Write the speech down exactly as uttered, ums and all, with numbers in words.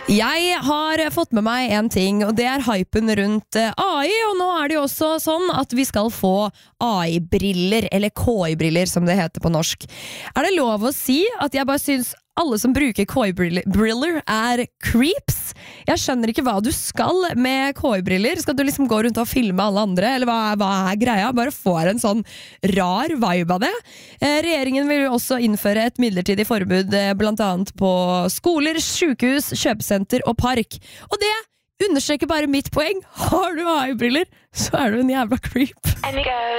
Jeg har fått med meg en ting, og det er hypen rundt A I, og nå er det jo også sånn at vi skal få A I-briller, eller K I-briller som det heter på norsk. Er det lov å si at jeg bare synes alle som bruker K I-briller er creeps? Jeg skjønner ikke hva du skal med K I-briller. Skal du liksom gå rundt og filme alle andre, eller hva er, hva er greia? Bare får en sånn rar vibe av det. Eh, regjeringen vil jo også innføre et midlertidig forbud, eh, blant annet på skoler, sykehus, kjøpesenter og park. Og det understreker bare mitt poeng. Har du A I-briller, så er du en jævla creep.